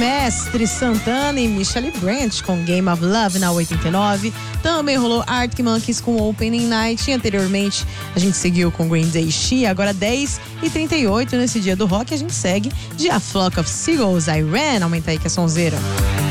Mestre Santana e Michelle Branch com Game of Love na 89. Também rolou Arctic Monkeys com Opening Night. E anteriormente a gente seguiu com Green Day She. Agora 10h38 nesse dia do rock a gente segue de A Flock of Seagulls, I Ran. Aumenta aí que é sonzeira.